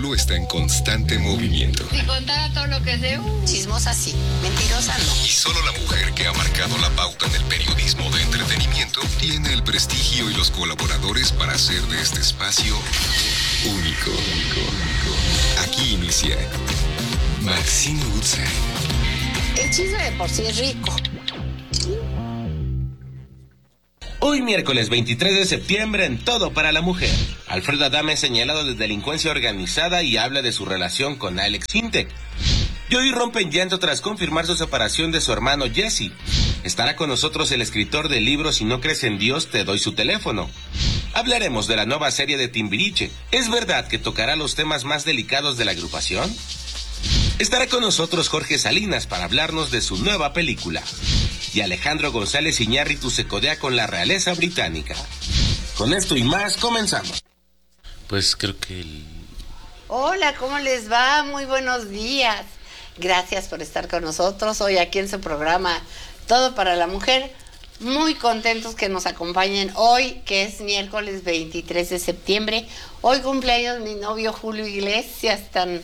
espectáculo está en constante movimiento. Si contara todo lo que sé, chismosa sí, mentirosa no. Y solo la mujer que ha marcado la pauta en el periodismo de entretenimiento tiene el prestigio y los colaboradores para hacer de este espacio único. Aquí inicia Maxine Woodside. El chisme de por sí es rico. Hoy miércoles 23 de septiembre en Todo para la Mujer. Alfredo Adame es señalado de delincuencia organizada y habla de su relación con Alex Sintek. Joy rompe en llanto tras confirmar su separación de su hermano Jesse. Estará con nosotros el escritor del libro Si no crees en Dios, te doy su teléfono. Hablaremos de la nueva serie de Timbiriche. ¿Es verdad que tocará los temas más delicados de la agrupación? Estará con nosotros Jorge Salinas para hablarnos de su nueva película. Y Alejandro González Iñárritu se codea con la realeza británica. Con esto y más, comenzamos. Pues creo que Hola, ¿cómo les va? Muy buenos días. Gracias por estar con nosotros hoy aquí en su programa Todo para la Mujer. Muy contentos que nos acompañen hoy, que es miércoles 23 de septiembre. Hoy cumpleaños mi novio Julio Iglesias, tan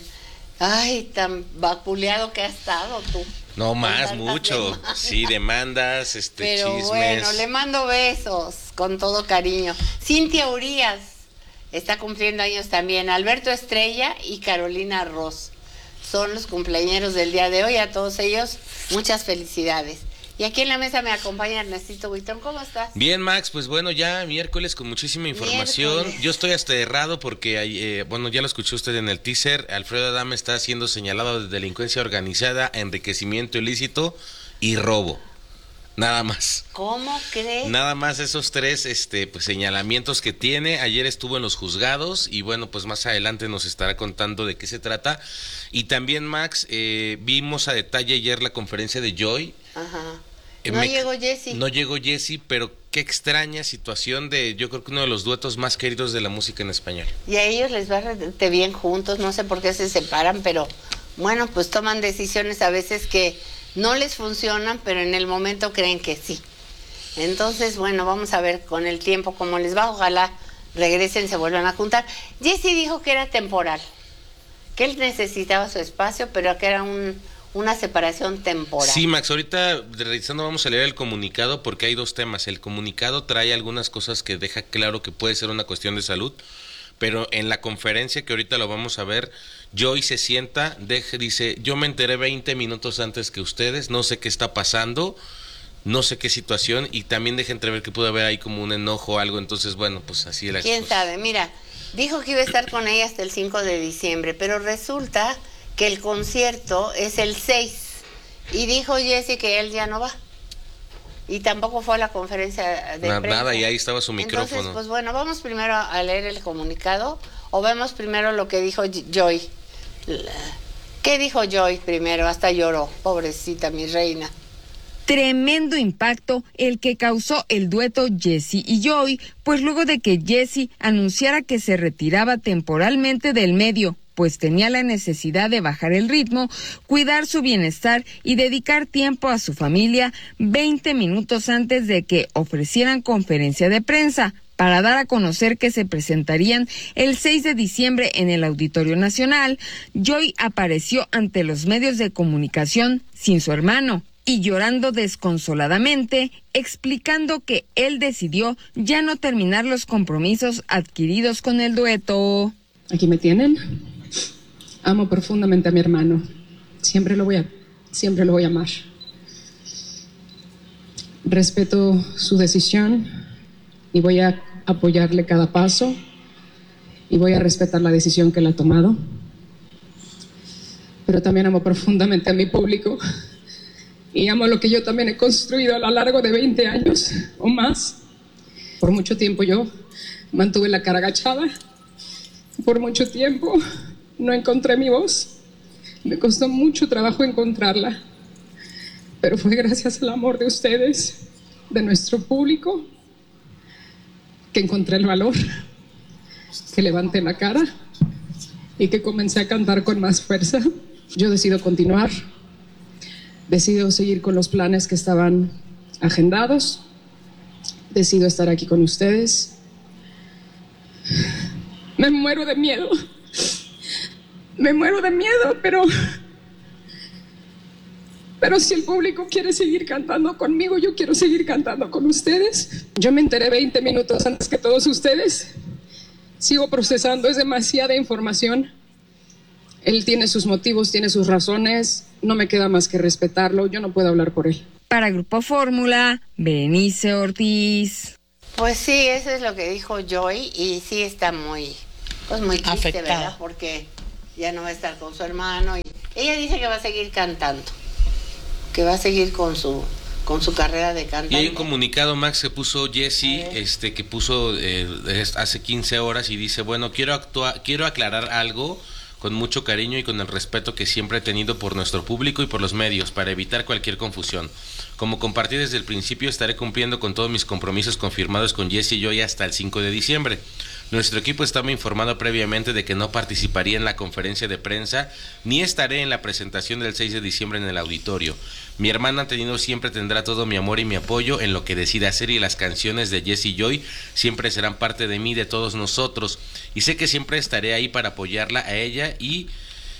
vapuleado que ha estado tú. No más, mucho. Demandas. Sí, demandas, Pero chismes. bueno, le mando besos con todo cariño. Cintia Urias está cumpliendo años también. Alberto Estrella y Carolina Ross son los cumpleañeros del día de hoy. A todos ellos, muchas felicidades. Y aquí en la mesa me acompaña Ernestito Buitrón. ¿Cómo estás? Bien, Max, pues bueno, ya miércoles con muchísima información. Miércoles. Yo estoy hasta errado porque, ya lo escuchó usted en el teaser, Alfredo Adame está siendo señalado de delincuencia organizada, enriquecimiento ilícito y robo. Nada más. ¿Cómo crees? Nada más esos tres pues señalamientos que tiene. Ayer estuvo en los juzgados y bueno, pues más adelante nos estará contando de qué se trata. Y también, Max, vimos a detalle ayer la conferencia de Joy. Ajá. No llegó Jesse. No llegó Jesse, pero qué extraña situación de, yo creo que uno de los duetos más queridos de la música en español. Y a ellos les va bien juntos, no sé por qué se separan, pero bueno, pues toman decisiones a veces que no les funcionan, pero en el momento creen que sí. Entonces, bueno, vamos a ver con el tiempo cómo les va, ojalá regresen, se vuelvan a juntar. Jesse dijo que era temporal, que él necesitaba su espacio, pero que era una separación temporal. Sí, Max, ahorita revisando vamos a leer el comunicado porque hay dos temas. El comunicado trae algunas cosas que deja claro que puede ser una cuestión de salud, pero en la conferencia que ahorita lo vamos a ver, Joy se sienta, dice, yo me enteré 20 minutos antes que ustedes, no sé qué está pasando, no sé qué situación, y también deja entrever que pudo haber ahí como un enojo o algo, entonces bueno, pues así era. ¿Quién sabe? Mira, dijo que iba a estar con ella hasta el 5 de diciembre, pero resulta que el concierto es el 6 y dijo Jesse que él ya no va y tampoco fue a la conferencia de prensa. Nada, y ahí estaba su micrófono. Entonces, pues bueno, vamos primero a leer el comunicado o vemos primero lo que dijo Joy. ¿Qué dijo Joy primero? Hasta lloró, pobrecita mi reina. Tremendo impacto el que causó el dueto Jesse y Joy, pues luego de que Jesse anunciara que se retiraba temporalmente del medio, pues tenía la necesidad de bajar el ritmo, cuidar su bienestar y dedicar tiempo a su familia 20 minutos antes de que ofrecieran conferencia de prensa para dar a conocer que se presentarían el 6 de diciembre en el Auditorio Nacional, Joy apareció ante los medios de comunicación sin su hermano y llorando desconsoladamente, explicando que él decidió ya no terminar los compromisos adquiridos con el dueto. Aquí me tienen. Amo profundamente a mi hermano. Siempre lo voy a amar. Respeto su decisión y voy a apoyarle cada paso y voy a respetar la decisión que él ha tomado. Pero también amo profundamente a mi público y amo lo que yo también he construido a lo largo de 20 años o más. Por mucho tiempo yo mantuve la cara agachada. Por mucho tiempo no encontré mi voz. Me costó mucho trabajo encontrarla. Pero fue gracias al amor de ustedes, de nuestro público, que encontré el valor, que levanté la cara y que comencé a cantar con más fuerza. Yo decido continuar, decido seguir con los planes que estaban agendados, decido estar aquí con ustedes. Me muero de miedo Me muero de miedo, pero si el público quiere seguir cantando conmigo, yo quiero seguir cantando con ustedes. Yo me enteré 20 minutos antes que todos ustedes. Sigo procesando, es demasiada información. Él tiene sus motivos, tiene sus razones. No me queda más que respetarlo. Yo no puedo hablar por él. Para Grupo Fórmula, Benice Ortiz. Pues sí, eso es lo que dijo Joy y sí está muy triste, afectada, ¿verdad? Porque ya no va a estar con su hermano y ella dice que va a seguir cantando, que va a seguir con su carrera de cantante. Y hay un comunicado, Max, que puso Jessie, que puso hace 15 horas y dice, bueno, quiero aclarar algo con mucho cariño y con el respeto que siempre he tenido por nuestro público y por los medios, para evitar cualquier confusión. Como compartí desde el principio, estaré cumpliendo con todos mis compromisos confirmados con Jessie y Joy hasta el 5 de diciembre. Nuestro equipo estaba informado previamente de que no participaría en la conferencia de prensa ni estaré en la presentación del 6 de diciembre en el auditorio. Mi hermana tendrá todo mi amor y mi apoyo en lo que decida hacer, y las canciones de Jessie y Joy siempre serán parte de mí, de todos nosotros, y sé que siempre estaré ahí para apoyarla a ella y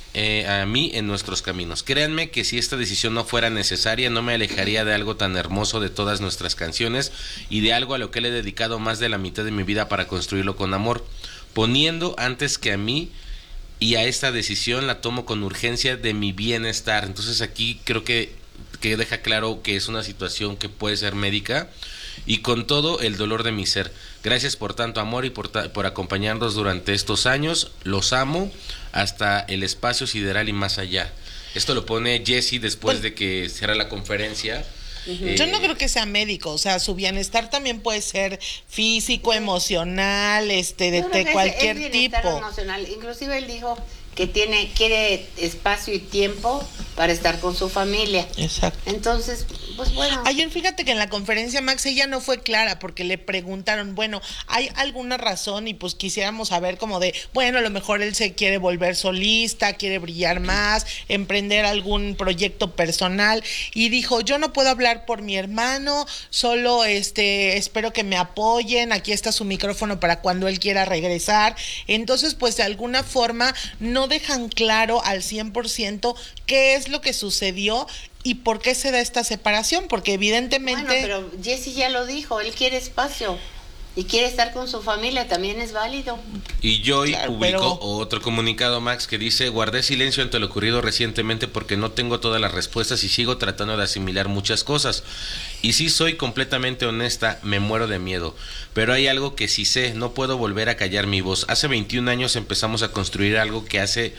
a mí en nuestros caminos. Créanme que si esta decisión no fuera necesaria, no me alejaría de algo tan hermoso, de todas nuestras canciones y de algo a lo que le he dedicado más de la mitad de mi vida para construirlo con amor, poniendo antes que a mí, y a esta decisión la tomo con urgencia de mi bienestar. Entonces aquí creo que deja claro que es una situación que puede ser médica, y con todo el dolor de mi ser. Gracias por tanto amor y por acompañarnos durante estos años. Los amo hasta el espacio sideral y más allá. Esto lo pone Jessie después de que cierra la conferencia. Yo no creo que sea médico, o sea, su bienestar también puede ser físico, emocional, de cualquier es bienestar tipo. emocional. Inclusive él dijo que quiere espacio y tiempo para estar con su familia. Exacto. Entonces, pues bueno. Ayer fíjate que en la conferencia, Max, ella no fue clara porque le preguntaron, bueno, ¿hay alguna razón? Y pues quisiéramos saber como de, bueno, a lo mejor él se quiere volver solista, quiere brillar más, emprender algún proyecto personal, y dijo, yo no puedo hablar por mi hermano, solo espero que me apoyen, aquí está su micrófono para cuando él quiera regresar. Entonces, pues de alguna forma no dejan claro al 100% qué es lo que sucedió y por qué se da esta separación, porque evidentemente... Bueno, pero Jessie ya lo dijo, él quiere espacio y quiere estar con su familia, también es válido. Y Joy publicó otro comunicado, Max, que dice, guardé silencio ante lo ocurrido recientemente porque no tengo todas las respuestas y sigo tratando de asimilar muchas cosas. Y si soy completamente honesta, me muero de miedo. Pero hay algo que sí sé, no puedo volver a callar mi voz. Hace 21 años empezamos a construir algo que hace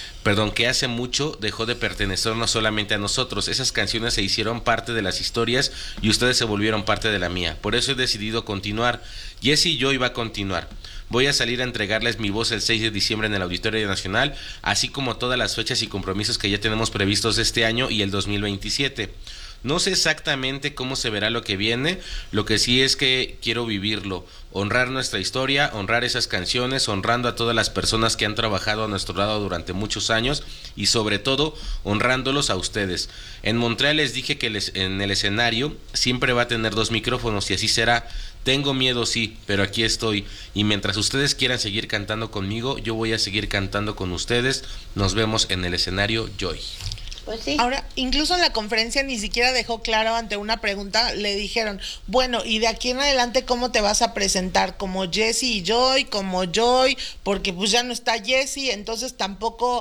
mucho dejó de pertenecernos solamente a nosotros. Esas canciones se hicieron parte de las historias y ustedes se volvieron parte de la mía. Por eso he decidido continuar. Jessie y Joy va a continuar. Voy a salir a entregarles mi voz el 6 de diciembre en el Auditorio Nacional, así como todas las fechas y compromisos que ya tenemos previstos este año y el 2027. No sé exactamente cómo se verá lo que viene, lo que sí es que quiero vivirlo, honrar nuestra historia, honrar esas canciones, honrando a todas las personas que han trabajado a nuestro lado durante muchos años y sobre todo honrándolos a ustedes. En Montreal les dije que en el escenario siempre va a tener 2 micrófonos y así será. Tengo miedo, sí, pero aquí estoy, y mientras ustedes quieran seguir cantando conmigo, yo voy a seguir cantando con ustedes. Nos vemos en el escenario, Joy. Pues sí. Ahora, incluso en la conferencia ni siquiera dejó claro, ante una pregunta, le dijeron, bueno, y de aquí en adelante, ¿cómo te vas a presentar? ¿Como Jessie y Joy? ¿Como Joy? Porque pues ya no está Jessie, entonces tampoco,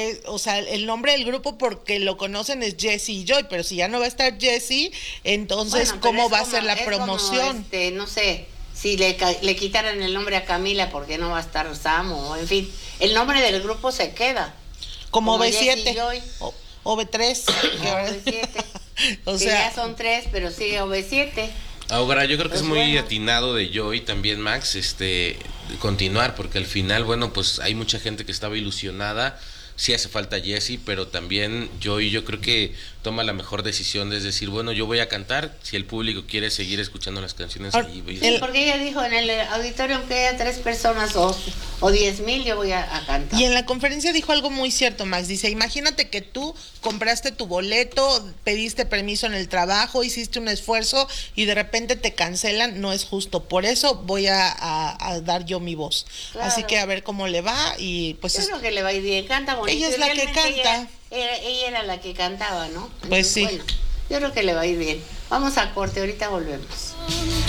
o sea, el nombre del grupo porque lo conocen es Jessie y Joy, pero si ya no va a estar Jessie, entonces, bueno, ¿cómo va a ser la promoción? Como, no sé, si le quitaran el nombre a Camila, ¿por qué no va a estar Sam? O en fin, el nombre del grupo se queda. Como Jessie B7. y Joy. O B3. OV7. O que sea, ya son 3, pero sigue OV7. Ahora, yo creo que Pues es muy bueno. atinado de Joy también, Max, continuar, porque al final, bueno, pues hay mucha gente que estaba ilusionada. Sí hace falta Jessie, pero también Joy, yo creo que toma la mejor decisión de decir, bueno, yo voy a cantar, si el público quiere seguir escuchando las canciones allí. Sí, porque ella dijo en el auditorio, aunque haya 3 personas o 10,000, yo voy a cantar. Y en la conferencia dijo algo muy cierto, Max. Dice, imagínate que tú compraste tu boleto, pediste permiso en el trabajo, hiciste un esfuerzo y de repente te cancelan, no es justo. Por eso voy a dar yo mi voz. Claro. Así que a ver cómo le va y pues... Yo creo que le va a ir bien, canta bonito. Ella es la que canta. Ella era la que cantaba, ¿no? Pues sí. Bueno, yo creo que le va a ir bien. Vamos a corte, ahorita volvemos.